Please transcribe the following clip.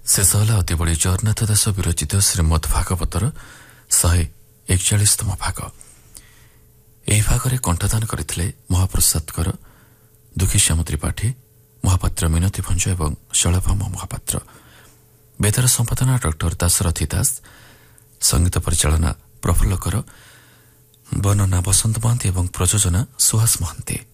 ଶେଷ ହେଲା ଅତିବଡ଼ି ଜଗନ୍ନାଥ ଦାସ ବିରଚିତ ଶ୍ରୀମଦ୍ ଭାଗବତର 141ତମ ଭାଗ। ଏହି ଭାଗରେ କଣ୍ଠଦାନ କରିଥିଲେ ମହାପ୍ରସାଦକର, ଦୁଃଖୀଶ୍ୟାମ ତ୍ରିପାଠୀ, ମହାପାତ୍ର ମିନତୀ ଭଞ୍ଜ ଏବଂ ଶଳଭାମ ମହାପାତ୍ର। ବେଦର ସମ୍ପାଦନା ଡକ୍ଟର ଦାଶରଥୀ ଦାସ, ସଙ୍ଗୀତ ପରିଚାଳନା ପ୍ରଫୁଲ୍ଲ କର, ବର୍ଣ୍ଣନା ବସନ୍ତ ମହାନ୍ତି ଏବଂ ପ୍ରଯୋଜନା ସୁହାସ ମହାନ୍ତି।